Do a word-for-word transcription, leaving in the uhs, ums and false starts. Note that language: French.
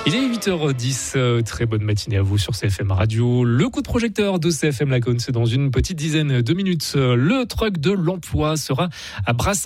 Il est huit heures dix, très bonne matinée à vous sur C F M Radio. Le coup de projecteur de C F M Laconne, c'est dans une petite dizaine de minutes. Le truck de l'emploi sera à Brassac.